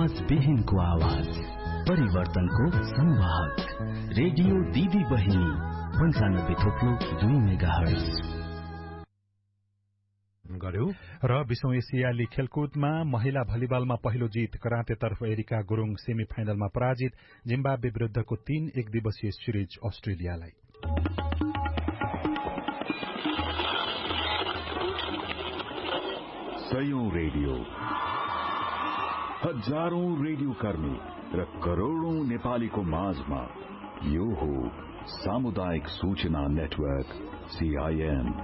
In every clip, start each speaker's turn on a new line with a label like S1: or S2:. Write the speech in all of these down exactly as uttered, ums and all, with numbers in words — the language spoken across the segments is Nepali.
S1: आवाज विहीनको आवाज, परिवर्तनको संवाहक, रेडियो दिदी बहिनी पन्चानब्बे थोप्लो दुई मेगाहर्ज
S2: गर्यो। र विश्व एसियाली खेलकुदमा महिला भलिबलमा पहिलो जीत, करातेतर्फ एरिका गुरूङ सेमी फाइनलमा पराजित, जिम्बाब्वे विरूद्धको तीन एक दिवसीय सिरिज अस्ट्रेलियालाई।
S3: सयौं रेडियो, हजारौं रेडियो कर्मी र करोड़ौं नेपालीको माझमा यो हो सामुदायिक सूचना नेटवर्क सीआईएन।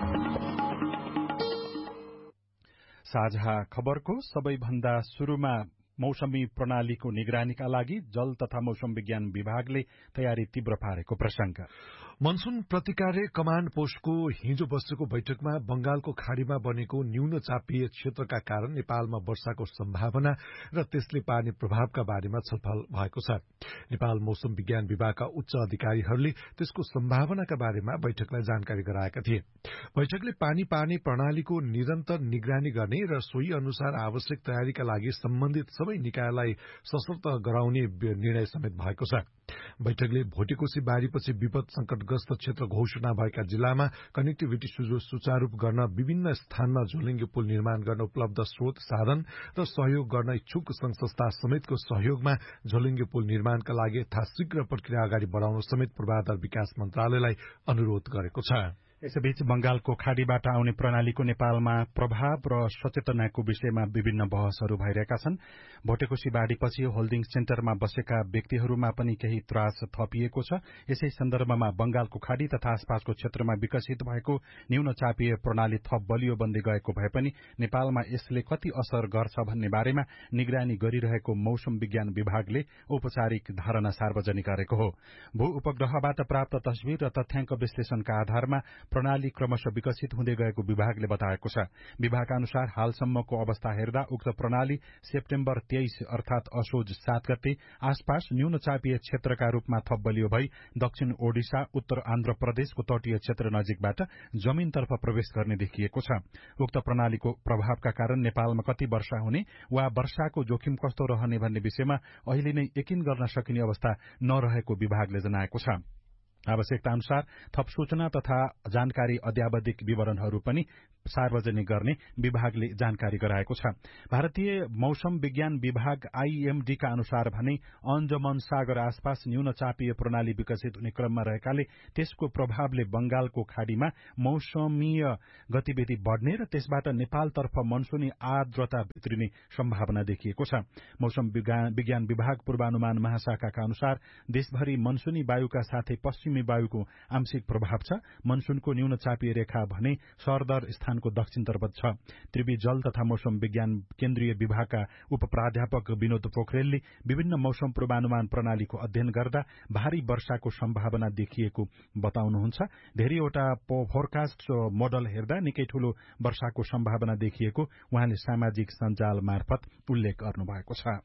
S2: साझा खबरको सबैभन्दा शुरूमा मौसमी प्रणालीको निगरानीका लागि जल तथा मौसम विज्ञान विभागले तयारी तीव्र पारेको प्रसंग।
S4: मनसून प्रतिकार्य कमाण्ड पोस्टको हिजो बसेको बैठकमा बंगालको खाड़ीमा बनेको न्यून चापिय क्षेत्रका कारण नेपालमा वर्षाको सम्भावना र त्यसले पार्ने प्रभावका बारेमा छलफल भएको छ। नेपाल मौसम विज्ञान विभागका उच्च अधिकारीहरूले त्यसको सम्भावनाका बारेमा बैठकलाई जानकारी गराएका थिए। बैठकले पानी पार्ने प्रणालीको निरन्तर निगरानी गर्ने र सोही अनुसार आवश्यक तयारीका लागि सम्बन्धित सबै निकायलाई सशक्त गराउने निर्णय समेत भएको छ। बैठकले भोटेकोशी बाढ़ीपछि विपद संकटग्रस्त क्षेत्र घोषणा भएका जिल्लामा कनेक्टिभिटी सुचारू गर्न विभिन्न स्थानमा झोलिङ्गे पुल निर्माण गर्न उपलब्ध स्रोत साधन र सहयोग गर्न इच्छुक संघ संस्था समेतको सहयोगमा झोलिङ्गे पुल निर्माणका लागि यथाशीघ्र प्रक्रिया अगाडि बढ़ाउन समेत पूर्वाधार विकास मन्त्रालयलाई अनुरोध गरेको छ।
S2: यसैबीच बंगालको खाड़ीबाट आउने प्रणालीको नेपालमा प्रभाव र सचेतनाको विषयमा विभिन्न बहसहरू भइरहेका छन्। भोटेकोशी बाढ़ीपछि होल्डिङ सेन्टरमा बसेका व्यक्तिहरूमा पनि केही त्रास थपिएको छ। यसै सन्दर्भमा बंगालको खाड़ी तथा आसपासको क्षेत्रमा विकसित भएको न्यून चापिय प्रणाली थप बलियो बन्दै गएको भए पनि नेपालमा यसले कति असर गर्छ भन्ने बारेमा निगरानी गरिरहेको मौसम विज्ञान विभागले औपचारिक धारणा सार्वजनिक गरेको हो। भू उपग्रहबाट प्राप्त तस्विर र तथ्याङ्क विश्लेषणका आधारमा प्रणाली क्रमशः विकसित हुँदै गएको विभागले बताएको छ। विभागका अनुसार हालसम्मको अवस्था हेर्दा उक्त प्रणाली सेप्टेम्बर तेइस अर्थात असोज सात गते आसपास न्यून चापिय क्षेत्रका रूपमा थप बलियो भई दक्षिण ओडिसा, उत्तर आन्ध्र प्रदेशको तटीय क्षेत्र नजिकबाट जमीनतर्फ प्रवेश गर्ने देखिएको छ। उक्त प्रणालीको प्रभावका कारण नेपालमा कति वर्षा हुने वा वर्षाको जोखिम कस्तो रहने भन्ने विषयमा अहिले नै यकिन गर्न सकिने अवस्था नरहेको विभागले जनाएको छ। आवश्यकता अनुसार थप सूचना तथा जानकारी अद्यावधिक विवरणहरू पनि सार्वजनिक गर्ने विभागले जानकारी गराएको छ। भारतीय मौसम विज्ञान विभाग आईएमडी का अनुसार भने अन्जमन सागर आसपास न्यून चापिय प्रणाली विकसित हुने क्रममा रहेकाले त्यसको प्रभावले बंगालको खाड़ीमा मौसमीय गतिविधि बढ़ने र त्यसबाट नेपालतर्फ मनसूनी आर्द्रता भित्रिने सम्भावना देखिएको छ। मौसम विज्ञान विभाग पूर्वानुमान महाशाखाका अनुसार देशभरि मनसूनी वायुका साथै पश्चिमी वायुको आंशिक प्रभाव छ। मनसूनको न्यून चापिय रेखा भने सरदर स्थानको दक्षिणतर्फ छ। त्रिवी जल तथा मौसम विज्ञान केन्द्रीय विभागका उप प्राध्यापक विनोद पोखरेलले विभिन्न मौसम पूर्वानुमान प्रणालीको अध्ययन गर्दा भारी वर्षाको सम्भावना देखिएको बताउनुहुन्छ। धेरैवटा फोरकास्ट मोडल हेर्दा निकै ठूलो वर्षाको सम्भावना देखिएको उहाँले सामाजिक सञ्जाल मार्फत उल्लेख गर्नुभएको छ।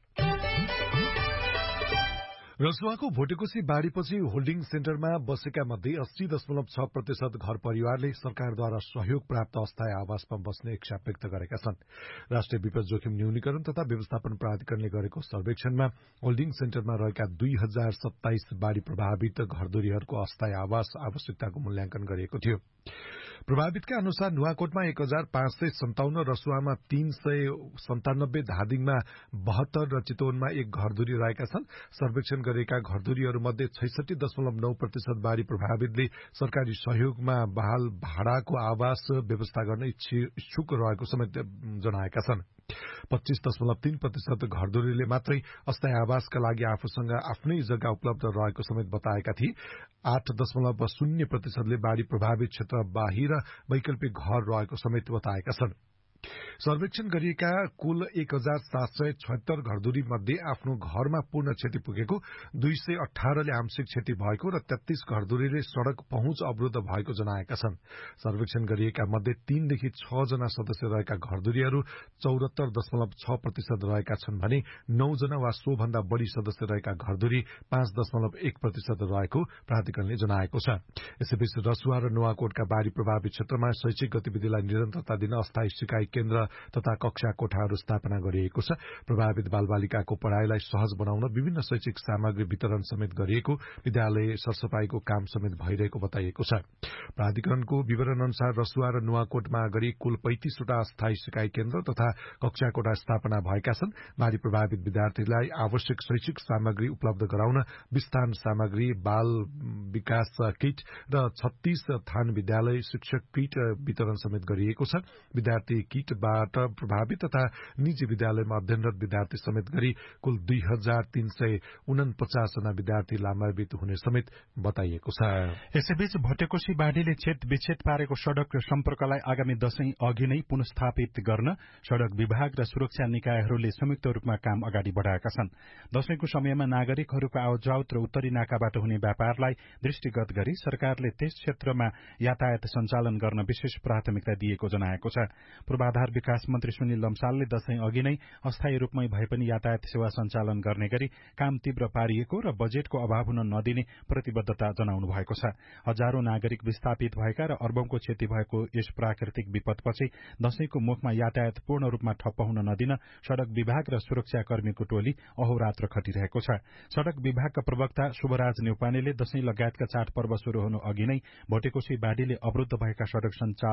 S4: रसुवाको भोटेकोशी बाढ़ीपछि होल्डिङ सेन्टरमा बसेका मध्ये अस्सी दशमलव छ प्रतिशत घर परिवारले सरकारद्वारा सहयोग प्राप्त अस्थायी आवासमा बस्ने इच्छा व्यक्त गरेका छन्। राष्ट्रिय विपद जोखिम न्यूनीकरण तथा व्यवस्थापन प्राधिकरणले गरेको सर्वेक्षणमा होल्डिङ सेन्टरमा रहेका दुई हजार सत्ताइस बाढ़ी प्रभावित घरधुरीहरूको अस्थायी आवास आवश्यकताको मूल्याङ्कन गरिएको थियो। प्रभावितका अनुसार नुवाकोटमा एक हजार पाँच सय सन्ताउन्न, रसुवामा तीन सय सन्तानब्बे, धादिङमा बहत्तर र चितवनमा एक घरधुरी रहेका छन्। सर्वेक्षण गरेका घरधुरीहरूमध्ये छैसठी दशमलव नौ प्रतिशत बाढ़ी प्रभावितले सरकारी सहयोगमा बहाल भाडाको आवास व्यवस्था गर्न इच्छुक रहेको समेत जनाएका छन्। पच्चीस दशमलव तीन प्रतिशत घरधुरीले मात्रै अस्थायी आवासका लागि आफूसँग आफ्नै जग्गा उपलब्ध रहेको समेत बताएका थिए। आठ दशमलव शून्य प्रतिशतले बाढ़ी प्रभावित क्षेत्र बाहिर वैकल्पिक घर रहेको समेत बताएका छन्। सर्वेक्षण गरिएका कुल एक हजार सात सय छत्तर घरधुरी मध्ये आफ्नो घरमा पूर्ण क्षति पुगेको, दुई सय अठारले आंशिक क्षति भएको र तेत्तीस घरधुरीले सड़क पहुँच अवरूद्ध भएको जनाएका छन्। सर्वेक्षण गरिएका मध्ये तीनदेखि छ जना सदस्य रहेका घरधुरीहरू चौरात्तर दशमलव छ प्रतिशत रहेका छन् भने नौ जना वा सो भन्दा बढ़ी सदस्य रहेका घरधुरी पाँच दशमलव एक प्रतिशत रहेको प्राधिकरणले जनाएको छ। यसैबीच रसुवा र नुवाकोटका बाढ़ी प्रभावित क्षेत्रमा शैक्षिक गतिविधिलाई निरन्तरता दिन अस्थायी सिकाइ केन्द्र तथा कक्षा कोठाहरू स्थापना गरिएको छ। प्रभावित बालबालिकाको पढ़ाईलाई सहज बनाउन विभिन्न शैक्षिक सामग्री वितरण समेत गरिएको, विद्यालय सरसफाईको काम समेत भइरहेको बताइएको छ। प्राधिकरणको विवरण अनुसार रसुवा र नुवाकोटमा गरी कुल पैंतीसवटा अस्थायी सिकाइ केन्द्र तथा कक्षा कोठा स्थापना भएका छन्। बाढ़ी प्रभावित विद्यार्थीलाई आवश्यक शैक्षिक सामग्री उपलब्ध गराउन विस्तान सामग्री, बाल विकास किट र छत्तीस थान विद्यालय शिक्षक किट वितरण समेत गरिएको छ। विद्यार्थी किटबाट प्रभावित तथा निजी विद्यालयमा अध्ययनरत विद्यार्थी समेत गरी कुल दुई हजार तीन सय उनपचास जना विद्यार्थी लाभान्वित हुने समेत बताइएको छ।
S2: यसैबीच भटेकोशी बाढ़ीले छेद विच्छेद पारेको सड़क सम्पर्कलाई आगामी दशैं अघि नै पुनस्थापित गर्न सड़क विभाग र सुरक्षा निकायहरूले संयुक्त रूपमा काम अगाडि बढ़ाएका छन्। दशैंको समयमा नागरिकहरूको आवतजावत र उत्तरी नाकाबाट हुने व्यापारलाई दृष्टिगत गरी सरकारले त्यस क्षेत्रमा यातायात सञ्चालन गर्न विशेष प्राथमिकता दिएको जनाएको छ। पूर्वाधार विकास मन्त्री सुनिल लम्सालले दशैं अघि नै अस्थायी रूपमै भए पनि यातायात सेवा सञ्चालन गर्ने गरी काम तीव्र पारिएको र बजेटको अभाव हुन नदिने प्रतिबद्धता जनाउनु भएको छ। हजारौं नागरिक विस्थापित भएका र अर्बौंको क्षति भएको यस प्राकृतिक विपदपछि दशैंको मुखमा यातायात पूर्ण रूपमा ठप्प हुन नदिन सड़क विभाग र सुरक्षाकर्मीको टोली अहोरात्र खटिरहेको छ। सड़क विभागका प्रवक्ता शुभराज न्यौपानेले दशैं लगायतका चाडपर्व शुरू हुनु अघि नै भटेकोशी बाढ़ीले अवरुद्ध भएका सड़क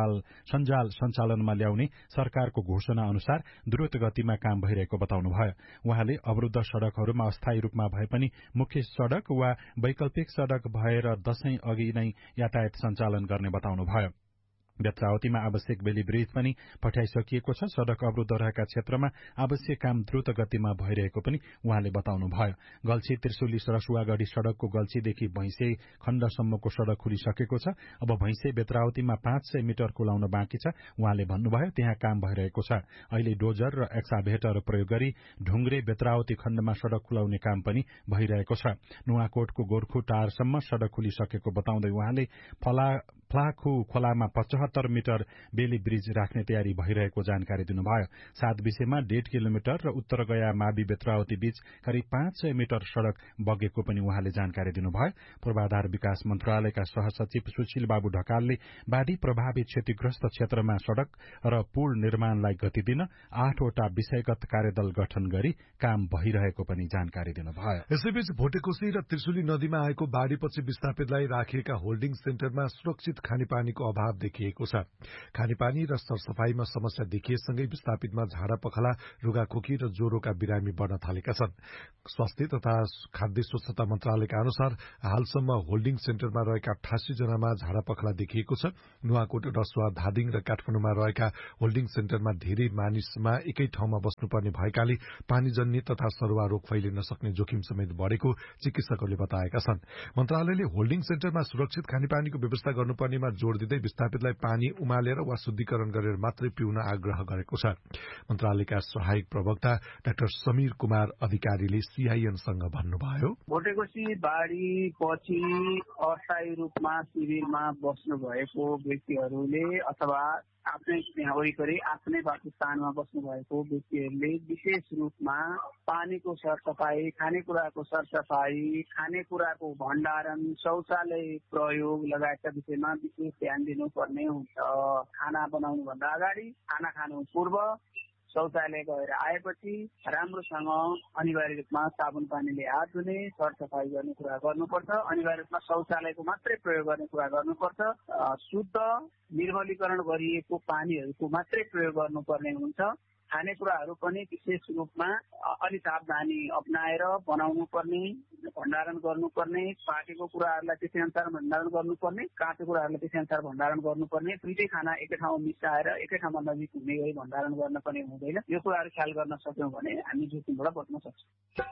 S2: सञ्जाल सञ्चालनमा ल्याउने सरकारको घोषणा अनुसार द्रुत गतिमा काम भइरहेको बताउनुभयो। उहाँले अवरुद्ध सड़कहरूमा अस्थायी रूपमा भए पनि मुख्य सड़क वा वैकल्पिक सड़क भएर दशैं अघि नै यातायात सञ्चालन गर्ने बताउनुभयो। बेत्रावतीमा आवश्यक बेली ब्रिज पनि पठाइसकिएको छ। सड़क अवरुद्ध रहेका क्षेत्रमा आवश्यक काम द्रुत गतिमा भइरहेको पनि उहाँले बताउनुभयो। गल्छी त्रिशुली रसुवागढ़ी सड़कको गल्छीदेखि भैंसे खण्डसम्मको सड़क खुलिसकेको छ। अब भैंसे बेत्रावतीमा पाँच सय मिटर खुलाउन बाँकी छ। उहाँले भन्नुभयो त्यहाँ काम भइरहेको छ। अहिले डोजर र एक्साभेटर प्रयोग गरी ढुंग्रे बेत्रावती खण्डमा सड़क खुलाउने काम पनि भइरहेको छ। नुवाकोटको गोर्खु टारसम्म सड़क खुलिसकेको बताउँदै उहाँले फला फ्लाखु खोलामा पचहत्तर मिटर बेली ब्रिज राख्ने तयारी भइरहेको जानकारी दिनुभयो। सात विषयमा डेढ़ किलोमिटर र उत्तर गया मावि बेत्रावती बीच करिब पाँच सय मिटर सड़क बगेको पनि उहाँले जानकारी दिनुभयो। पूर्वाधार विकास मन्त्रालयका सहसचिव सुशील बाबु ढकालले बाढ़ी प्रभावित क्षतिग्रस्त क्षेत्रमा सड़क र पुल निर्माणलाई गति दिन आठवटा विषयगत कार्यदल गठन गरी काम भइरहेको पनि जानकारी दिनुभयो।
S4: यसैबीच भोटेकोशी र त्रिशुली नदीमा आएको बाढ़ीपछि विस्थापितलाई राखिएका होल्डिङ सेन्टरमा सुरक्षित खानेपानीको अभाव देखिएको छ। खानेपानी र सरसफाईमा समस्या देखिएसँगै विस्थापितमा झाडा पखला, रुगाखोकी र ज्वरोका बिरामी बढ़न थालेका छन्। स्वास्थ्य तथा खाद्य स्वच्छता मन्त्रालयका अनुसार हालसम्म होल्डिङ सेन्टरमा रहेका अठासी जनामा झाडा पखला देखिएको छ। नुवाकोट, रसुवा, धादिङ र काठमाडौँमा रहेका होल्डिङ सेन्टरमा धेरै मानिसमा एकै ठाउँमा बस्नुपर्ने भएकाले पानीजन्य तथा सरुवा रोग फैलिन सक्ने जोखिम समेत बढ़ेको चिकित्सकहरूले बताएका छन्। मन्त्रालयले होल्डिङ सेन्टरमा सुरक्षित खानेपानीको व्यवस्था गर्नुपर्नेमा जोड़ दिँदै विस्थापितलाई पानी उमालेर वा शुद्धिकरण गरेर मात्रै पिउन आग्रह गरेको छ। मन्त्रालयका सहायक प्रवक्ता डाक्टर समीर कुमार अधिकारीले सीआईएनसँग भन्नुभयो,
S5: भोटेकोशी बाढ़ी पछि अस्थायी रूपमा शिविरमा बस्नु भएको व्यक्तिहरूले अथवा आफ्नै यहाँ वरिपरि आफ्नै वासस्थानमा बस्नु भएको व्यक्तिहरूले विशेष रूपमा पानीको सरसफाई, खानेकुराको सरसफाई, खानेकुराको भण्डारण, शौचालय प्रयोग लगायतका विषयमा विशेष ध्यान दिनुपर्ने हुन्छ। खाना बनाउनुभन्दा अगाडि, खाना खानु पूर्व, शौचालय गएर आएपछि राम्रोसँग अनिवार्य रूपमा साबुन पानीले हात धुने, सरसफाई गर्ने कुरा गर्नुपर्छ। अनिवार्य रूपमा शौचालयको मात्रै प्रयोग गर्ने कुरा गर्नुपर्छ। शुद्ध निर्मलीकरण गरिएको पानीहरूको मात्रै प्रयोग गर्नुपर्ने हुन्छ। खानेकुराहरू पनि विशेष रूपमा अलि सावधानी अप्नाएर बनाउनु पर्ने, भण्डारण गर्नुपर्ने, पाकेको कुराहरूलाई त्यसै अनुसार भण्डारण गर्नुपर्ने, काँचो कुराहरूलाई त्यसै अनुसार भण्डारण गर्नुपर्ने। दुईटै खाना एकै ठाउँमा मिसाएर एकै ठाउँमा नजिक हुने गरी भण्डारण गर्न पनि हुँदैन। यो कुराहरू ख्याल गर्न सक्यौँ भने हामी जोखिमबाट बच्न सक्छौँ।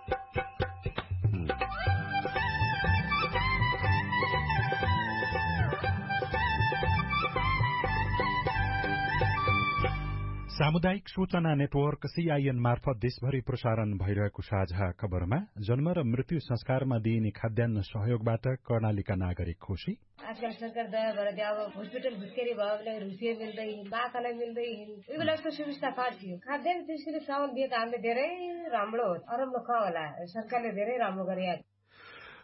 S2: सामुदायिक सूचना नेटवर्क सीआईएन मार्फत देशभरि प्रसारण भइरहेको साझा खबरमा जन्म र मृत्यु संस्कारमा दिइने खाद्यान्न सहयोगबाट कर्णालीका नागरिक खुशी।
S6: आजकल सरकार दया गरेर अब हस्पिटल भुस्केरी भयो भने रुसिया मिल्दै, माखालाई मिल्दै, यो बेला यस्तो सुविस्ता पाइयो। खाद्यान्न त्यसरी साउन दिए त हामीले धेरै राम्रो हो। अरू मुख होला, सरकारले धेरै राम्रो गरिरहेको।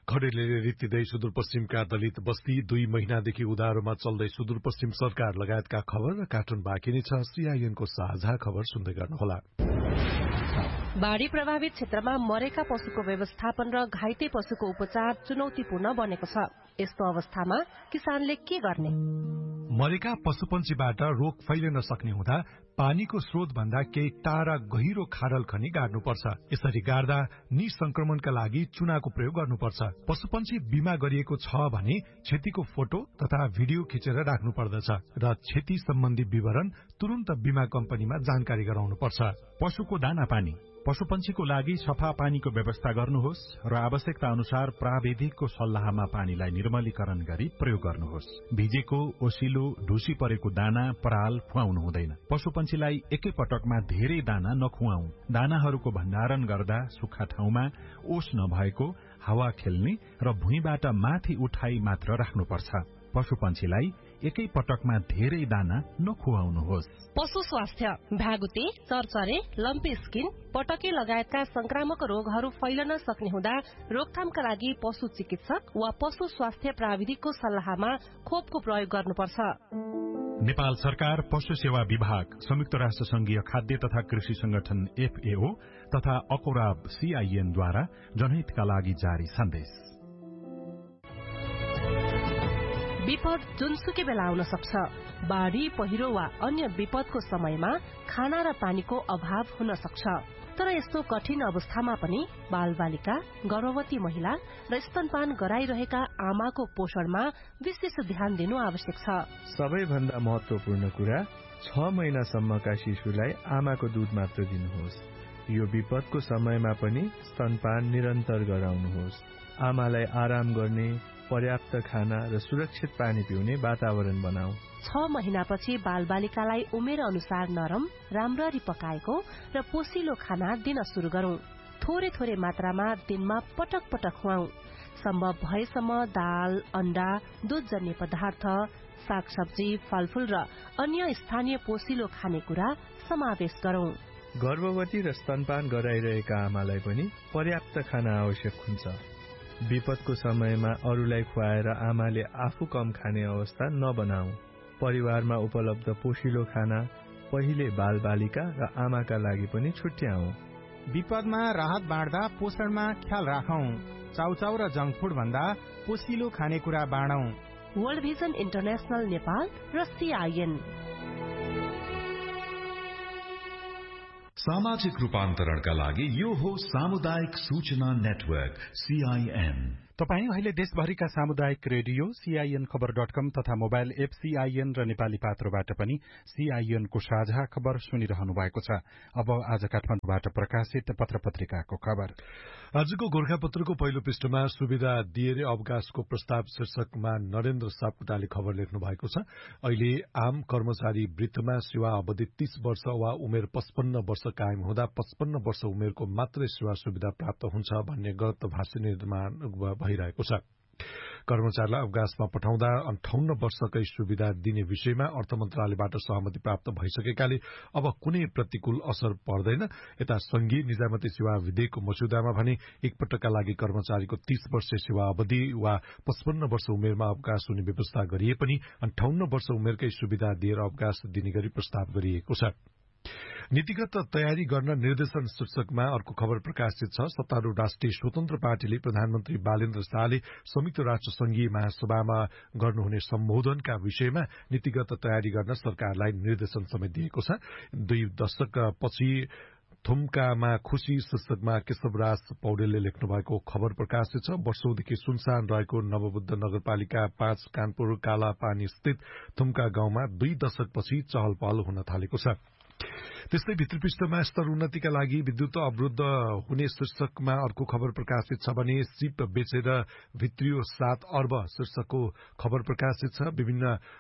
S4: खडेरीले रित्तिँदै सुदूरपश्चिमका दलित बस्ती दुई महिनादेखि उधारोमा चल्दै सुदूरपश्चिम सरकार लगायतका खबर र कार्टुन बाँकी नै छ। सीआईएनको साझा खबर सुन्दै गर्नुहोला।
S7: बाढ़ी प्रभावित क्षेत्रमा मरेका पशुको व्यवस्थापन र घाइते पशुको उपचार चुनौतीपूर्ण बनेको छ। यस्तो अवस्थामा किसानले के गर्ने?
S4: मरेका पशुपन्छीबाट रोग फैलिन सक्ने हुँदा पानीको स्रोत भन्दा केही टाढा गहिरो खाडल खनी गाड्नुपर्छ। यसरी गाड्दा निसंक्रमणका लागि चुनाको प्रयोग गर्नुपर्छ। पशुपन्छी बिमा गरिएको छ भने क्षतिको फोटो तथा भिडियो खिचेर राख्नु पर्दछ र क्षति सम्बन्धी विवरण तुरन्त बिमा कम्पनीमा जानकारी गराउनुपर्छ।
S2: पशुको दाना पानी पशुपन्छीको लागि सफा पानीको व्यवस्था गर्नुहोस् र आवश्यकता अनुसार प्राविधिकको सल्लाहमा पानीलाई निर्मलीकरण गरी प्रयोग गर्नुहोस्। भिजेको, ओसिलो, ढुसी परेको दाना पराल खुवाउनु हुँदैन। पशुपन्छीलाई एकै पटकमा धेरै दाना नखुवाऊ। दानाहरूको भण्डारण गर्दा सुक्खा ठाउँमा, ओस नभएको, हावा खेल्ने र भुइँबाट माथि उठाई मात्र राख्नुपर्छ। पशुपन्छीलाई एकै पटकमा धेरै दाना नखुवाउनुहोस्।
S7: पशु स्वास्थ्य भ्यागुते, चरचरे, लम्पी स्किन, पटके लगायतका संक्रामक रोगहरू फैलन सक्ने हुँदा रोकथामका लागि पशु चिकित्सक वा पशु स्वास्थ्य प्राविधिकको सल्लाहमा खोपको प्रयोग गर्नुपर्छ।
S2: नेपाल सरकार, पशु सेवा विभाग, संयुक्त राष्ट्र संघीय खाद्य तथा कृषि संगठन एफएओ तथा अकोराब सीआईएनद्वारा जनहितका लागि जारी सन्देश।
S7: विपद जुनसुकै बेला आउन सक्छ। बाढ़ी, पहिरो वा अन्य विपदको समयमा खाना र पानीको अभाव हुन सक्छ। तर यस्तो कठिन अवस्थामा पनि बालबालिका, गर्भवती महिला र स्तनपान गराइरहेका आमाको पोषणमा विशेष ध्यान दिनु आवश्यक छ।
S8: सबैभन्दा महत्वपूर्ण कुरा, छ महिनासम्मका शिशुलाई आमाको दूध मात्र दिनुहोस्। यो विपदको समयमा पनि स्तनपान निरन्तर गराउनुहोस्। आमालाई आराम गर्ने, पर्याप्त खाना र सुरक्षित पानी पिउने वातावरण बनाऊ।
S7: छ महिनापछि बालबालिकालाई उमेर अनुसार नरम, राम्ररी पकाएको र पोसिलो खाना दिन शुरू गरौं। थोरै थोरै मात्रामा दिनमा पटक पटक खुवाऊ। सम्भव भएसम्म दाल, अण्डा, दूधजन्य पदार्थ, सागसब्जी, फलफूल र अन्य स्थानीय पोसिलो खानेकुरा समावेश गरौं।
S8: गर्भवती र स्तनपान गराइरहेका आमालाई पनि पर्याप्त खाना आवश्यक हुन्छ। विपदको समयमा अरूलाई खुवाएर आमाले आफू कम खाने अवस्था नबनाऊ। परिवारमा उपलब्ध पोषिलो खाना पहिले बालबालिका र आमाका लागि पनि छुट्याऊ।
S9: विपदमा राहत बाँड्दा पोषणमा ख्याल राखौं। चाउचाउ र जंक फूड भन्दा पोषिलो खानेकुरा बाँडौं।
S7: वर्ल्ड भिजन इन्टरनेशनल नेपाल र सीआईएन।
S3: सामाजिक रूपान्तरणका लागि यो हो सामुदायिक सूचना नेटवर्क सीआईएन।
S2: तपाई अहिले देशभरिका सामुदायिक रेडियो सीआईएन खबर डट कम तथा मोबाइल एप सीआईएन र नेपाली पात्रोबाट पनि सीआईएनको साझा खबर सुनिरहनु भएको छ। अब आज काठमाडौँबाट प्रकाशित पत्र पत्रिकाको खबर।
S4: आजको गोर्खापत्रको पहिलो पृष्ठमा सुविधा दिएर अवकाशको प्रस्ताव शीर्षकमा नरेन्द्र सापकोटाले खबर लेख्नु भएको छ। अहिले आम कर्मचारी वृत्तमा सेवा अवधि तीस वर्ष वा उमेर पचपन्न वर्ष कायम हुँदा पचपन्न वर्ष उमेरको मात्रै सेवा सुविधा प्राप्त हुन्छ भन्ने गलत भाष्य निर्माण भइरहेको छ। कर्मचारीलाई अवकाशमा पठाउँदा अन्ठाउन्न वर्षकै सुविधा दिने विषयमा अर्थ मन्त्रालयबाट सहमति प्राप्त भइसकेकाले अब कुनै प्रतिकूल असर पर्दैन। यता संघीय निजामती सेवा विधेयकको मस्यौदामा भने एकपटकका लागि कर्मचारीको तीस वर्ष सेवा अवधि वा पचपन्न वर्ष उमेरमा अवकाश हुने व्यवस्था गरिए पनि अन्ठाउन्न वर्ष उमेरकै सुविधा दिएर अवकाश दिने गरी प्रस्ताव गरिएको छ। नीतिगत तयारी गर्न निर्देशन शीर्षकमा अर्को खबर प्रकाशित छ। सत्तारूढ़ राष्ट्रिय स्वतन्त्र पार्टीले प्रधानमन्त्री बालेन्द्र शाहले संयुक्त राष्ट्र संघीय महासभामा गर्नुहुने सम्बोधनका विषयमा नीतिगत तयारी गर्न सरकारलाई निर्देशन समेत दिएको छ। दुई दशकपछि थुम्कामा खुशी शीर्षकमा केशवराज पौडेलले लेख्नु भएको खबर प्रकाशित छ। वर्षौंदेखि सुनसान रहेको नवबुद्ध नगरपालिका पाँच कानपुर कालापानी स्थित थुम्का गाउँमा दुई दशकपछि चहल पहल हुन थालेको छ। त्यस्तै भित्री पृष्ठमा स्तर उन्नतिका लागि विद्युत अवरुद्ध हुने शीर्षकमा अर्को खबर प्रकाशित छ भने सिप बेचेर भित्रियो सात अर्ब शीर्षकको खबर प्रकाशित छ। विभिन्न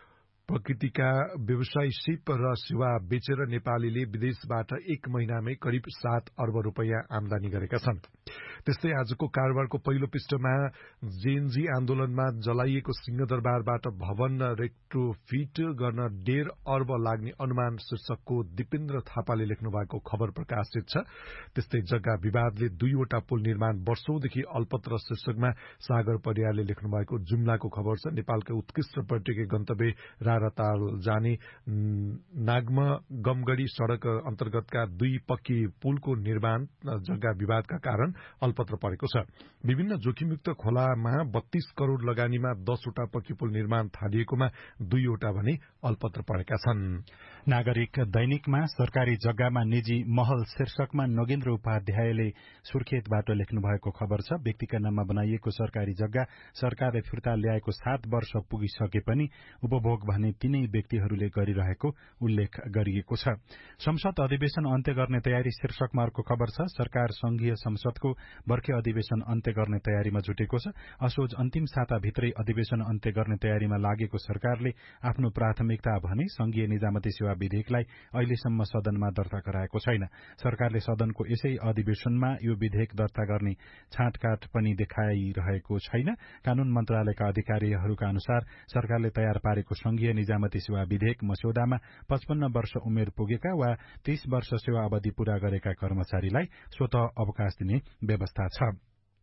S4: प्रकृतिका व्यवसायी सिप र सेवा बेचेर नेपालीले विदेशबाट एक महिनामै करिब सात अर्ब रूपियाँ आमदानी गरेका छन्। त्यस्तै आजको कारोबारको पहिलो पृष्ठमा जेएनजी आन्दोलनमा जलाइएको सिंहदरबारबाट भवन रेट्रोफिट गर्न डेढ अर्ब लाग्ने अनुमान शीर्षकको दिपेन्द्र थापाले लेख्नु भएको खबर प्रकाशित छ। त्यस्तै जग्गा विवादले दुईवटा पुल निर्माण वर्षौंदेखि अल्पत्र शीर्षकमा सागर परियारले लेख्नु भएको जुम्लाको खबर छ। नेपालका उत्कृष्ट पर्यटकीय गन्तव्य राराताल जाने नागम गमगढ़ी सड़क अन्तर्गतका दुई पक्की पुलको निर्माण जग्गा विवादका कारण अल्पत्र परेको छ। विभिन्न जोखिमयुक्त खोलामा बत्तीस करोड़ लगानीमा दसवटा पक्की पुल निर्माण थालिएकोमा दुईवटा भने अल्पत्र परेका छन्।
S2: नागरिक दैनिकमा सरकारी जग्गामा निजी महल शीर्षकमा नगेन्द्र उपाध्यायले सुर्खेतबाट लेख्नु भएको खबर छ। व्यक्तिका नाममा बनाइएको सरकारी जग्गा सरकारले फिर्ता ल्याएको सात वर्ष पुगिसके पनि उपभोग भने तीनै व्यक्तिहरूले गरिरहेको उल्लेख गरिएको छ। संसद अधिवेशन अन्त्य गर्ने तयारी शीर्षकमा अर्को खबर छ। सरकार संघीय संसदको बर्खे अधिवेशन अन्त्य गर्ने तयारीमा जुटेको छ। असोज अन्तिम साताभित्रै अधिवेशन अन्त्य गर्ने तयारीमा लागेको सरकारले आफ्नो प्राथमिकता भने संघीय निजामती सेवा विधेयकलाई अहिलेसम्म सदनमा दर्ता गराएको छैन। सरकारले सदनको यसै अधिवेशनमा यो विधेयक दर्ता गर्ने छाँटकाट पनि देखाइरहेको छैन। कानून मन्त्रालयका अधिकारीहरूका अनुसार सरकारले तयार पारेको संघीय निजामती सेवा विधेयक मस्यौदामा पचपन्न वर्ष उमेर पुगेका वा तीस वर्ष सेवा अवधि पूरा गरेका कर्मचारीलाई स्वत अवकाश दिने व्यवस्था छ।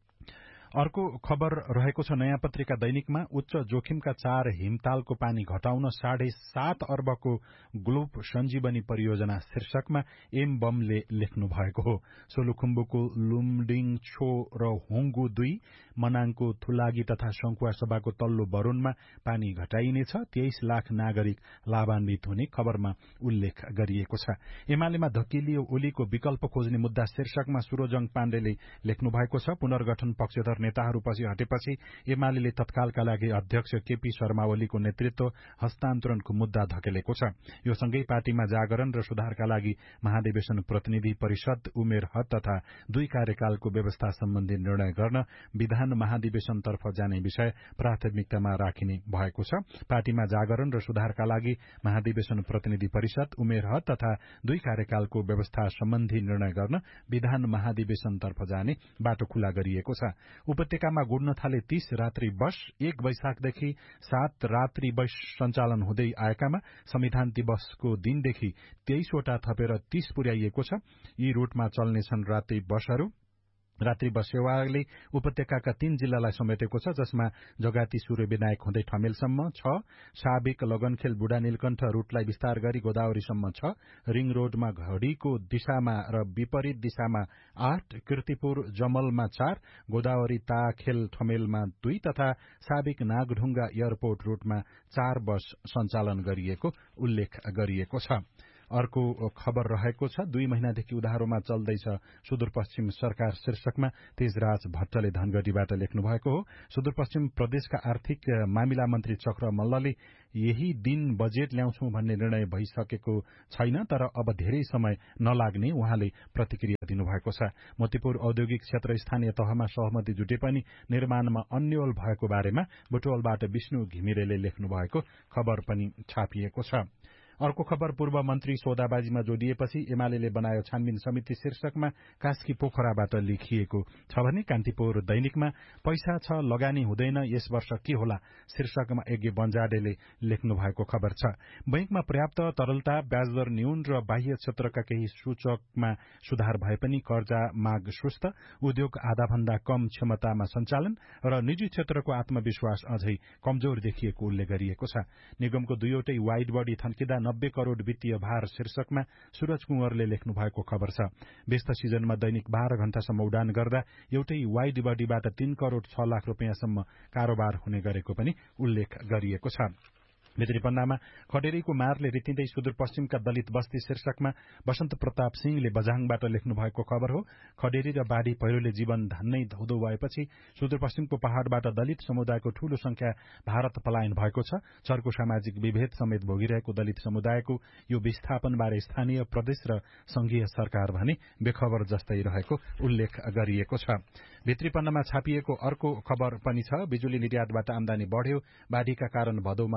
S2: अर्को खबर रहेको छ नयाँ पत्रिका दैनिकमा उच्च जोखिमका चार हिमतालको पानी घटाउन साढे सात अर्बको ग्लोब सञ्जीवनी परियोजना शीर्षकमा एम बमले लेख्नु भएको हो। सोलुखुम्बुको लुमडिङ छो र होङ्गु दुई मनाङको थुलागी तथा शंकुवा सभाको तल्लो बरोनमा पानी घटाइनेछ। तेइस लाख नागरिक लाभान्वित हुने खबरमा उल्लेख गरिएको छ। एमालेमा धकिलियो ओलीको विकल्प खोज्ने मुद्दा शीर्षकमा सुरोजङ पाण्डेले लेख्नु भएको छ। पुनर्गठन पक्षधर नेताहरू पछि हटेपछि एमाले तत्कालका लागि अध्यक्ष केपी शर्मा ओलीको नेतृत्व हस्तान्तरणको मुद्दा धकेलेको छ। यो सँगै पार्टीमा जागरण र सुधारका लागि महाधिवेशन प्रतिनिधि परिषद उमेर हद तथा दुई कार्यकालको व्यवस्था सम्बन्धी निर्णय गर्न विधान महाधिवेशनतर्फ जाने विषय प्राथमिकतामा राखिने भएको छ। पार्टीमा जागरण र सुधारका लागि महाधिवेशन प्रतिनिधि परिषद उमेर हद तथा दुई कार्यकालको व्यवस्था सम्बन्धी निर्णय गर्न विधान महाधिवेशनतर्फ जाने बाटो खुला गरिएको छ। उपत्यकामा गुड्न थाले तीस रात्रि बस एक वैशाखदेखि सात रात्रि बस सञ्चालन हुँदै आएकामा संविधान दिवसको दिनदेखि तेइसवटा थपेर तीस पुर्याइएको छ। यी रूटमा चल्नेछन् रात्रि बसहरू। रात्रि बस सेवाले उपत्यकाका तीन जिल्लालाई समेटेको छ, जसमा जगाती सूर्य विनायक हुँदै ठमेलसम्म छ, साबिक लगनखेल बुढा नीलकण्ठ रूटलाई विस्तार गरी गोदावरीसम्म छ, रिङ रोडमा घड़ीको दिशामा र विपरीत दिशामा आठ, कीर्तिपुर जमलमा चार, गोदावरी ताखेल ठमेलमा दुई तथा साबिक नागढुङ्गा एयरपोर्ट रूटमा चार बस सञ्चालन गरिएको उल्लेख गरिएको छ। अर्को खबर रहेको छ दुई महिनादेखि उधारोमा चल्दैछ सुदूरपश्चिम सरकार शीर्षकमा तेजराज भट्टले धनगढ़ीबाट लेख्नु भएको हो। सुदूरपश्चिम प्रदेशका आर्थिक मामिला मन्त्री चक्र मल्लले यही दिन बजेट ल्याउँछौं भन्ने निर्णय भइसकेको छैन, तर अब धेरै समय नलाग्ने उहाँले प्रतिक्रिया दिनुभएको छ। मोतीपुर औद्योगिक क्षेत्र स्थानीय तहमा सहमति जुटे पनि निर्माणमा अन्यल भएको बारेमा बुटवलबाट विष्णु घिमिरेले लेख्नु भएको खबर पनि छापिएको छ। अर्को खबर पूर्व मन्त्री सौदाबाजीमा जोडिएपछि एमाले बनायो छानबिन समिति शीर्षकमा कास्की पोखराबाट लेखिएको छ भने कान्तिपुर दैनिकमा पैसा छ लगानी हुँदैन यस वर्ष के होला शीर्षकमा यज्ञ बन्जाडेले लेख्नु भएको खबर छ। बैंकमा पर्याप्त तरलता, ब्याजदर न्यून र बाह्य क्षेत्रका केही सूचकमा सुधार भए पनि कर्जा माग सुस्त, उद्योग आधाभन्दा कम क्षमतामा सञ्चालन र निजी क्षेत्रको आत्मविश्वास अझै कमजोर देखिएको उल्लेख गरिएको छ। निगमको दुईवटै वाइड बडी थन्किँदा नब्बे करोड़ वित्तीय भार शीर्षकमा सूरज कुंवरले लेख्नु भएको खबर छ। व्यस्त सिजनमा दैनिक बाह्र घण्टासम्म उडान गर्दा एउटै वाइड बडीबाट तीन करोड़ छ लाख रूपियाँसम्म कारोबार हुने गरेको पनि उल्लेख गरिएको छ। भित्री पन्नामा खडेरीको मारले रितिँदै सुदूरपश्चिमका दलित बस्ती शीर्षकमा वसन्त प्रताप सिंहले बझाङबाट लेख्नु भएको खबर हो। खडेरी र बाढ़ी पहिरोले जीवन धान्नै धौधो भएपछि सुदूरपश्चिमको पहाड़बाट दलित समुदायको ठूलो संख्या भारत पलायन भएको छ। चर्को सामाजिक विभेद समेत भोगिरहेको दलित समुदायको यो विस्थापनबारे स्थानीय, प्रदेश र संघीय सरकार भने बेखबर जस्तै रहेको उल्लेख गरिएको छ। भित्री पन्नामा छापिएको अर्को खबर पनि छ। बिजुली निर्यातबाट आमदानी बढ़्यो, बाढ़ीका कारण भदौमा परिणाम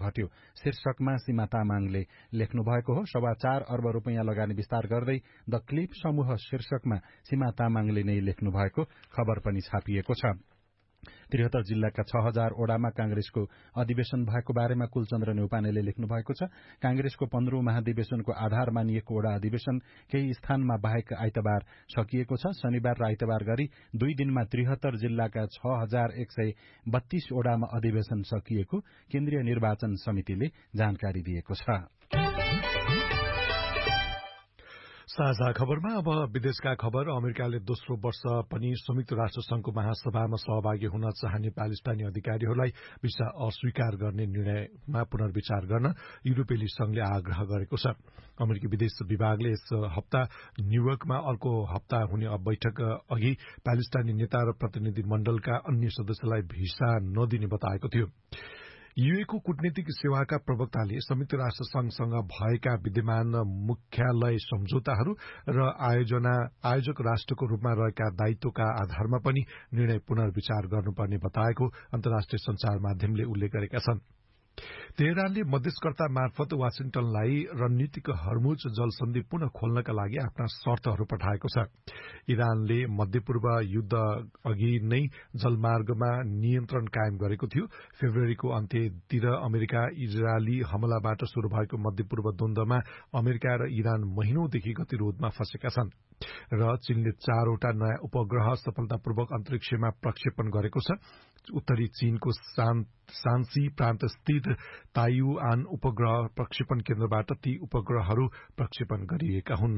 S2: घट्यो शीर्षकमा सीमा तामाङले लेख्नु भएको हो। सवा चार अर्ब रुपियाँ लगानी विस्तार गर्दै द क्लिप समूह शीर्षकमा सीमा तामाङले नै लेख्नु भएको खबर पनि छापिएको छ। त्रिहत्तर जिल्लाका छ हजार ओडामा कांग्रेसको अधिवेशन भएको बारेमा कुलचन्द्र न्यौपानेले लेख्नु भएको छ। कांग्रेसको पन्ध्रौं महाधिवेशनको आधार मानिएको ओडा अधिवेशन केही स्थानमा बाहेक आइतबार सकिएको छ। शनिबार र आइतबार गरी दुई दिनमा त्रिहत्तर जिल्लाका छ हजार एक सय बत्तीस ओडामा अधिवेशन सकिएको केन्द्रीय निर्वाचन समितिले जानकारी दिएको छ।
S4: साझा खबरमा अब विदेशका खबर। अमेरिकाले दोस्रो वर्ष पनि संयुक्त राष्ट्र संघको महासभामा सहभागी हुन चाहने प्यालेस्टाइनी अधिकारीहरूलाई भिसा अस्वीकार गर्ने निर्णयमा पुनर्विचार गर्न युरोपेली संघले आग्रह गरेको छ। अमेरिकी विदेश विभागले यस हप्ता न्यूयोर्कमा अर्को हप्ता हुने बैठक अघि प्यालेस्टाइनी नेता र प्रतिनिधि मण्डलका अन्य सदस्यलाई भिसा नदिने बताएको थियो। यूएको कूटनीतिक सेवाका प्रवक्ताले संयुक्त राष्ट्र संघसँग भएका विद्यमान मुख्यालय सम्झौताहरू र आयोजना आयोजक राष्ट्रको रूपमा रहेका दायित्वका आधारमा पनि निर्णय पुनर्विचार गर्नुपर्ने बताएको अन्तर्राष्ट्रिय संचार माध्यमले उल्लेख गरेका छन्। तेहरानले मध्यस्थकर्ता मार्फत वाशिंटनलाई रणनीतिक हर्मुज जलसन्धि पुनः खोल्नका लागि आफ्ना शर्तहरू पठाएको छ। इरानले मध्यपूर्व युद्ध अघि नै जलमार्गमा नियन्त्रण कायम गरेको थियो। फेब्रुअरीको अन्त्यतिर अमेरिका इजरायली हमलाबाट शुरू भएको मध्यपूर्व द्वन्द्वमा अमेरिका र इरान महिनौंदेखि गतिरोधमा फँसेका छन् र चीनले चारवटा नयाँ उपग्रह सफलतापूर्वक अन्तरिक्षमा प्रक्षेपण गरेको छ। उत्तरी चीनको शान्सी प्रान्त स्थित ताइयुआन उपग्रह प्रक्षेपण केन्द्रबाट ती उपग्रहहरू प्रक्षेपण गरिएका हुन्।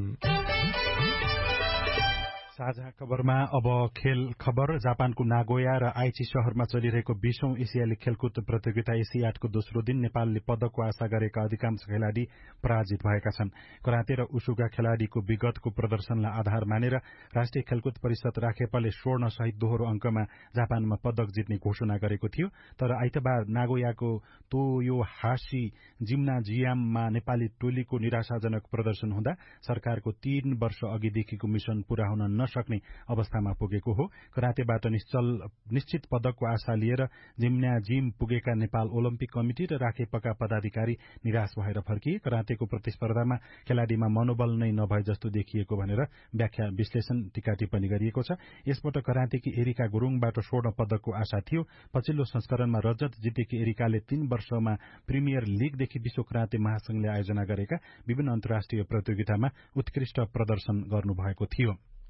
S2: साझा खबरमा अब खेल खबर। जापानको नागोया र आइची शहरमा चलिरहेको बीसौं एसियाली खेलकुद प्रतियोगिता एसियाडको दोस्रो दिन नेपालले पदकको आशा गरेका अधिकांश खेलाड़ी पराजित भएका छन्। कराते र उसुका खेलाड़ीको विगतको प्रदर्शनलाई आधार मानेर राष्ट्रिय खेलकुद परिषद राखेपाले स्वर्ण सहित दोहोरो अंकमा जापानमा पदक जित्ने घोषणा गरेको थियो। तर आइतबार नागोयाको तोयोहाशी जिम्नाजियममा नेपाली टोलीको निराशाजनक प्रदर्शन हुँदा सरकारको तीन वर्ष अघिदेखिको मिशन पूरा हुन सक्ने अवस्थामा पुगेको हो। करातेबाट निश्चल निश्चित पदकको आशा लिएर जिम्नाजिम पुगेका नेपाल ओलम्पिक कमिटी र राखेपका पदाधिकारी निराश भएर फर्किए। करातेको प्रतिस्पर्धामा खेलाड़ीमा मनोबल नै नभए जस्तो देखिएको भनेर व्याख्या विश्लेषण टीका टिप्पणी गरिएको छ। यसपटक करातेकी एरिका गुरूङबाट स्वर्ण पदकको आशा थियो। पछिल्लो संस्करणमा रजत जितेकी एरिकाले तीन वर्षमा प्रिमियर लीगदेखि विश्व कराते महासंघले आयोजना गरेका विभिन्न अन्तर्राष्ट्रिय प्रतियोगितामा उत्कृष्ट प्रदर्शन गर्नुभएको थियो।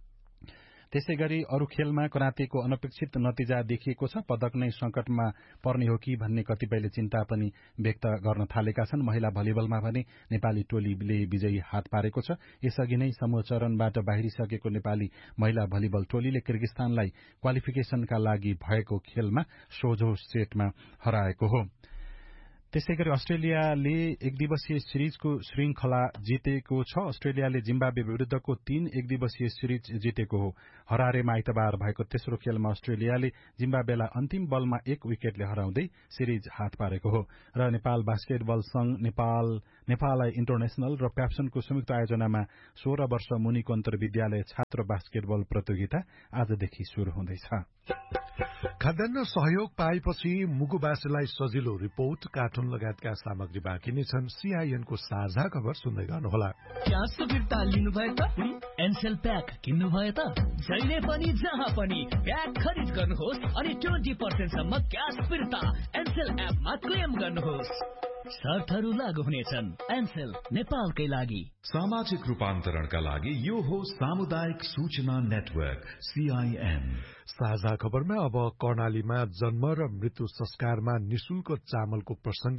S2: त्यसैगरी अरू खेलमा करातेको अनपेक्षित नतिजा देखिएको छ। पदक नै संकटमा पर्ने हो कि भन्ने कतिपयले चिन्ता पनि व्यक्त गर्न थालेका छन्। महिला भलिबलमा भने नेपाली टोलीले विजयी हात पारेको छ। यसअघि नै समूह चरणबाट बाहिरिसकेको नेपाली महिला भलिबल टोलीले किर्गिस्तानलाई क्वालिफिकेशनका लागि भएको खेलमा सोझो सेटमा हराएको हो। त्यसैगरी अस्ट्रेलियाले एक दिवसीय सिरिजको श्रृंखला जितेको छ। अस्ट्रेलियाले जिम्बाब्वे विरूद्धको तीन एक दिवसीय सिरिज जितेको हो। हरारेमा आइतबार भएको तेस्रो खेलमा अस्ट्रेलियाले जिम्बाब्वेलाई अन्तिम बलमा एक विकेटले हराउँदै सिरिज हात पारेको हो। र नेपाल बास्केटबल संघ नेपाल नेपाल इन्टरनेशनल र प्याप्सनको संयुक्त आयोजनामा सोह्र वर्ष मुनिको अन्तर्विद्यालय छात्र बास्केटबल प्रतियोगिता आजदेखि शुरू हुँदैछ।
S4: खाद्यान्न सहयोग पाएपछि मुगुबासीलाई सजिलो रिपोर्ट कार्टुन लगायतका सामग्री बाँकी नै छन्। सीआईएनको साझा खबर सुन्दै गर्नुहोला।
S1: क्यास फिर्ता लिनुभयो त एनसेल प्याक किन्नुभयो त जहिले पनि जहाँ पनि प्याक खरिद गर्नुहोस् अनि ट्वेन्टी पर्सेन्ट सम्म क्यास फिर्ता एनसेल एपमा क्लेम गर्नुहोस्। शर्तहरू लागू हुनेछन्। एनसेल नेपालकै लागि।
S3: सामाजिक रूपान्तरणका लागि यो हो सामुदायिक सूचना नेटवर्क सीआईएन।
S4: साझा खबरमा अब कर्णालीमा जन्म र मृत्यु संस्कारमा निशुल्क चामलको प्रसंग।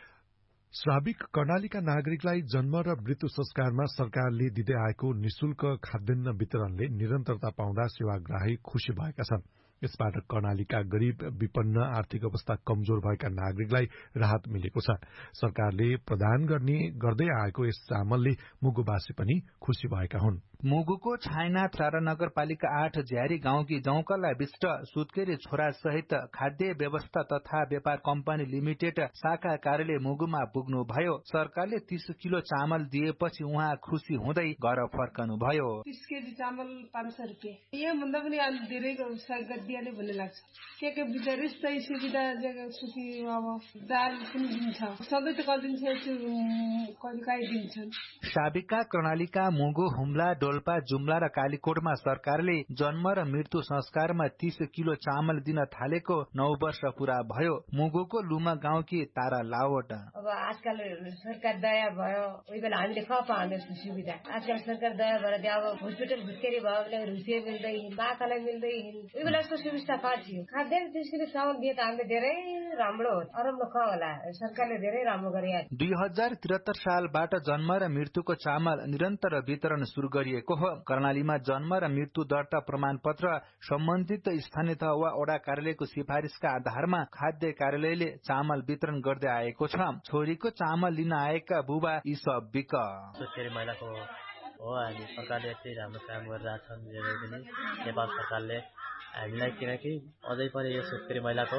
S4: श्राविक कर्णालीका नागरिकलाई जन्म र मृत्यु संस्कारमा सरकारले दिँदै आएको निशुल्क खाद्यान्न वितरणले निरन्तरता पाउँदा सेवाग्राही खुशी भएका छन्। यसबाट कर्णालीका गरीब विपन्न आर्थिक अवस्था कमजोर भएका नागरिकलाई राहत मिलेको छ। सरकारले प्रदान गर्ने गर्दै आएको यस चामलले मुगुबासी पनि खुशी भएका हुन्।
S10: मुगुको छायानाथ रारा नगरपालिका आठ झ्यारी गाउँकी जौकला विष्ट सुत्केरी छोरा सहित खाद्य व्यवस्था तथा व्यापार कम्पनी लिमिटेड शाखा कार्यालय मुगुमा पुग्नु भयो। सरकारले तीस किलो चामल दिएपछि उहाँ खुसी हुँदै घर फर्कनु भयो।
S11: तीस केजी चामल पाँच सय रुपियाँ यहाँ भन्दा पनि अलि धेरै सहयोग दिइहाल्यो भन्ने लाग्छ। के के बिचारी सही सुविधा जग्गा सुखी अब दाल पनि दिन्छ सबै त कदिन्छ कहिले काहीँ दिन्छन्।
S10: साबिका कर्णालीका मुगु हुम्ला डोल्पा जुम्ला र कालीकोटमा सरकारले जन्म र मृत्यु संस्कारमा तीस किलो चामल दिन थालेको नौ वर्ष पूरा भयो। मुगुको लुमा गाउँकी तारा लावट
S6: अब आजकल सरकार दया भयो उही बेला हामीले ख पाउने सुविधा आजकल सरकार दया भएर अब हस्पिटल भुस्केरी भयो रुसिया मिल्दै बाखालाई मिल्दै उही बेला यस्तो सुविस्ता पाइयो। खाद्य तीस किलो चामल दिए त हामीले धेरै राम्रो हो अरम्भ ख होला सरकारले धेरै राम्रो गरे।
S10: दुई हजार त्रिहत्तर सालबाट जन्म र मृत्युको चामल निरन्तर वितरण शुरू गरिएको हो। कर्णालीमा जन्म र मृत्यु दर्ता प्रमाण पत्र सम्बन्धित स्थानीय तह वा वडा कार्यालयको सिफारिसका आधारमा खाद्य कार्यालयले चामल वितरण गर्दै आएको छ। छोरीको चामल लिन आएका बुबा यी सब बिक
S12: महिलाको हो हामी सरकारले यति राम्रो काम गरिरहेछन् नेपाल सरकारले हामीलाई किनकि अझै पनि यो सुत्केरी महिलाको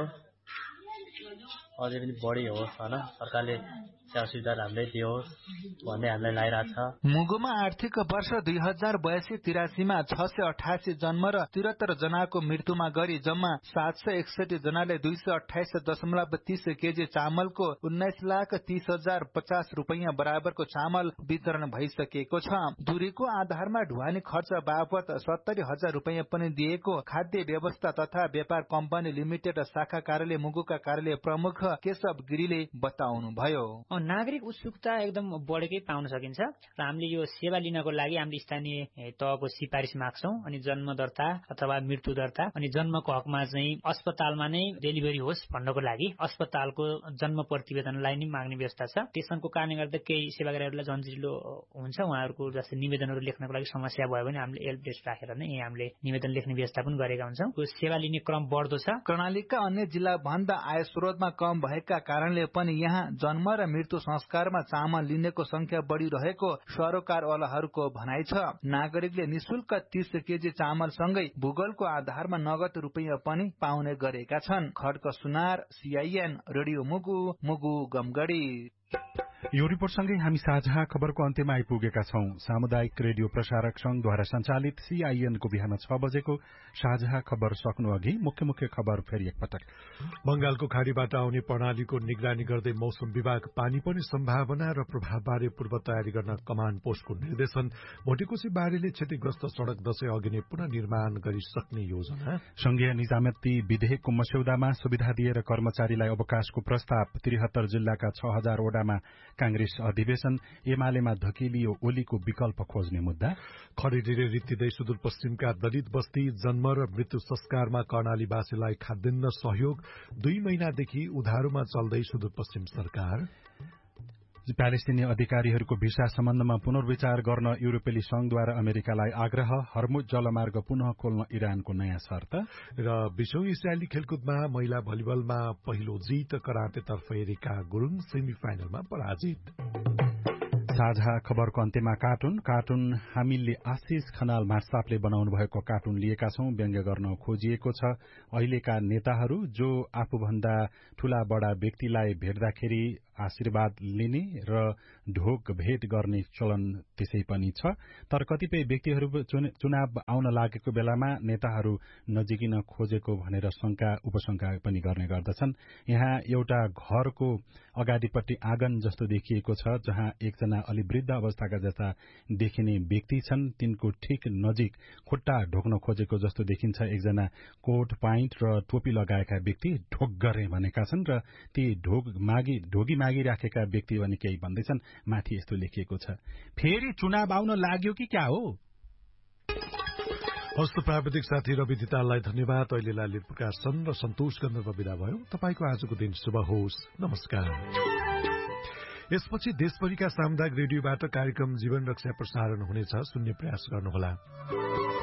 S12: अझै पनि बढी होस् होइन सरकारले सेवा सुविधा राम्रै दियोस् भन्ने हामीलाई लागिरहेछ।
S10: मुगुमा आर्थिक वर्ष दुई हजार बयासी तिरासीमा छ सय अठासी जन्म र त्रिहत्तर जनाको मृत्युमा गरी जम्मा सात सय एकसठी जनाले दुई सय अठाइस दशमलव तीस केजी चामलको उन्नाइस लाख तीस हजार पचास रुपियाँ बराबरको चामल वितरण भइसकेको छ। दूरीको आधारमा ढुवानी खर्च बापत सत्तरी हजार रुपियाँ पनि दिएको खाद्य व्यवस्था तथा व्यापार कम्पनी लिमिटेड शाखा कार्यालय मुगुका कार्यालय प्रमुख केशव गिरीले बताउनु भयो।
S13: नागरिक उत्सुकता एकदम बढेकै पाउन सकिन्छ र हामीले यो सेवा लिनको लागि हामीले स्थानीय तहको सिफारिस माग्छौं अनि जन्म दर्ता अथवा मृत्यु दर्ता अनि जन्मको हकमा चाहिँ अस्पतालमा नै डेलिभरी होस् भन्नको लागि अस्पतालको जन्म प्रतिवेदनलाई नै माग्ने व्यवस्था छ। त्यसको कारणले गर्दा केही सेवाग्राहीहरूलाई जन्जिलो हुन्छ उहाँहरूको जस्तै निवेदनहरू लेख्नको लागि समस्या भयो भने हामीले हेल्प डेस्क राखेर नै हामीले निवेदन लेख्ने व्यवस्था पनि गरेका हुन्छौं। यो सेवा लिने क्रम बढ्दो छ।
S10: कर्णालीका अन्य जिल्ला भन्दा आय स्रोतमा कम भएका कारणले पनि यहाँ जन्म र मृत्यु संस्कारमा चामल लिनेको संख्या बढ़िरहेको सरोकारवालाहरूको भनाइ छ। नागरिकले निशुल्क तीस केजी चामल सँगै भूगोलको आधारमा नगद रुपियाँ पनि पाउने गरेका छन्। खड्क सुनार सीआईएन रेडियो मुगु मुगु गमगढी।
S2: यो रिपोर्टसँगै हामी साझा खबरको अन्त्यमा आइपुगेका छौं। सामुदायिक रेडियो प्रसारक संघद्वारा संचालित सीआईएनको बिहान छ बजेको साझा खबर सक्नु अघि मुख्य मुख्य खबर फेरि एकपटक।
S4: बंगालको खाड़ीबाट आउने प्रणालीको निगरानी गर्दै मौसम विभाग पानी पर्ने सम्भावना र प्रभावबारे पूर्व तयारी गर्न कमाण्ड पोस्टको निर्देशन। भोटेकोशी बाढीले क्षतिग्रस्त सड़क दशै अघि नै पुनः निर्माण गरिसक्ने योजना।
S2: संघीय निजामती विधेयकको मस्यौदामा सुविधा दिएर कर्मचारीलाई अवकाशको प्रस्ताव। त्रिहत्तर जिल्लाका छ हजार वडामा कांग्रेस अधिवेशन। एमालेमा धकिलियो ओलीको विकल्प खोज्ने मुद्दा।
S4: खडेरीले रित्तिँदै सुदूरपश्चिमका दलित बस्ती। जन्म र मृत्यु संस्कारमा कर्णालीवासीलाई खाद्यान्न सहयोग। दुई महिनादेखि उधारोमा चल्दै सुदूरपश्चिम सरकार।
S2: प्यालेस्टिनी अधिकारीहरूको भिसा सम्बन्धमा पुनर्विचार गर्न युरोपेली संघद्वारा अमेरिकालाई आग्रह। हर्मुज जलमार्ग पुनः खोल्न इरानको नयाँ शर्त।
S4: र विश्व एसियाली खेलकुदमा महिला भलिबलमा पहिलो जीत। करातेतर्फ एरिका गुरुङ सेमी फाइनलमा पराजित।
S2: साझा खबरको अन्त्यमा कार्टुन कार्टुन हामीले आशिष खनाल मार्सापले बनाउनु भएको कार्टुन लिएका छौं। व्यङ्ग्य गर्न खोजिएको छ अहिलेका नेताहरू जो आफूभन्दा ठूला बडा व्यक्तिलाई भेट्दाखेरि आशीर्वाद लिने र ढोक भेट गर्ने चलन त्यसै पनि छ। तर कतिपय व्यक्तिहरू चुनाव आउन लागेको बेलामा नेताहरू नजिकिन खोजेको भनेर शंका उपशंका पनि गर्ने गर्दछन्। यहाँ एउटा घरको अगाडिपट्टि आँगन जस्तो देखिएको छ जहाँ एकजना अलि वृद्ध अवस्थाका जस्ता देखिने व्यक्ति छन्। तिनको ठिक नजिक खुट्टा ढोक्न खोजेको जस्तो देखिन्छ। एकजना कोट पाइन्ट र टोपी लगाएका व्यक्ति ढोक गरे भनेका छन् र ती ढोक मागी ढोगी मागिराखेका व्यक्ति भने केही भन्दैछन्। माथि यस्तो लेखिएको छ फेरि चुनाव आउन लाग्यो कि क्या हो।
S4: हस्त प्राविधिक साथी रवि दिताललाई धन्यवाद। अहिलेलाई लिट प्रकाशन र सन्तोष गन्धर्व विदा भयो। तपाईको आजको दिन शुभ होस्। नमस्कार। यसपछि देशभरिका सामुदायिक रेडियोबाट कार्यक्रम जीवन रक्षा प्रसारण हुनेछ। सुन्ने प्रयास गर्नुहोला।